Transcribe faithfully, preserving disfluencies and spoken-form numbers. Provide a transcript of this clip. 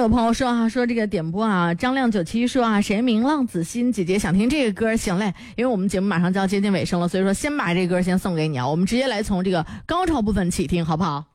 有朋友说啊，说这个点播啊，张亮九七说啊，谁明浪子心姐姐想听这个歌，行嘞，因为我们节目马上就要接近尾声了，所以说先把这个歌先送给你啊，我们直接来从这个高潮部分起听，好不好？